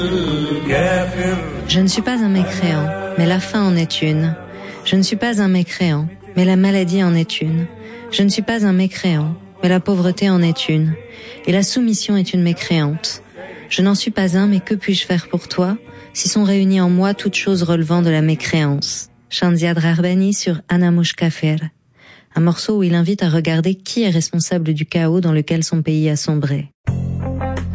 Je ne suis pas un mécréant, mais la faim en est une. Je ne suis pas un mécréant, mais la maladie en est une. Je ne suis pas un mécréant, mais la pauvreté en est une. Et la soumission est une mécréante. Je n'en suis pas un, mais que puis-je faire pour toi, si sont réunies en moi toutes choses relevant de la mécréance. Shanziad Rarbani sur Anamush Kafir. Un morceau où il invite à regarder qui est responsable du chaos dans lequel son pays a sombré.